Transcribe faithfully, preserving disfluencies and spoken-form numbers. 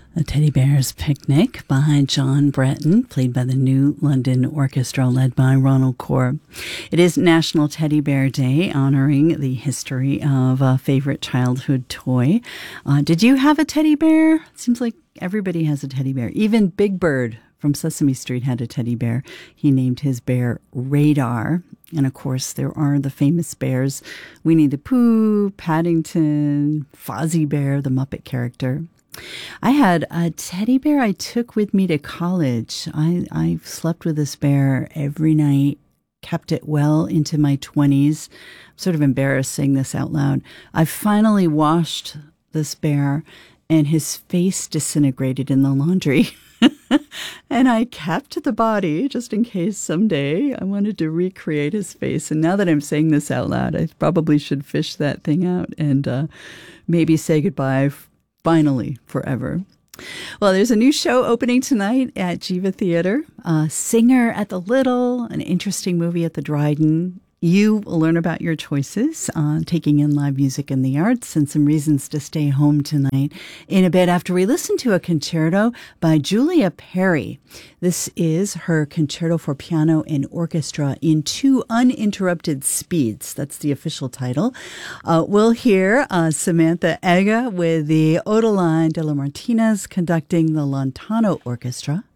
The Teddy Bears Picnic by John Breton, played by the New London Orchestra, led by Ronald Korb. It is National Teddy Bear Day, honoring the history of a favorite childhood toy. Uh, did you have a teddy bear? It seems like everybody has a teddy bear. Even Big Bird from Sesame Street had a teddy bear. He named his bear Radar. And of course, there are the famous bears: Winnie the Pooh, Paddington, Fozzie Bear, the Muppet character. I had a teddy bear I took with me to college. I, I slept with this bear every night, kept it well into my twenties. I'm sort of embarrassed saying this out loud. I finally washed this bear, and his face disintegrated in the laundry. And I kept the body just in case someday I wanted to recreate his face. And now that I'm saying this out loud, I probably should fish that thing out and uh, maybe say goodbye finally, forever. Well, there's a new show opening tonight at Jiva Theater. Uh, Singer at the Little, an interesting movie at the Dryden. You will learn about your choices, uh, taking in live music and the arts, and some reasons to stay home tonight in a bit after we listen to a concerto by Julia Perry. This is her concerto for piano and orchestra in two uninterrupted speeds. That's the official title. Uh, we'll hear uh, Samantha Ega with the Odeline de la Martinez conducting the Lontano Orchestra.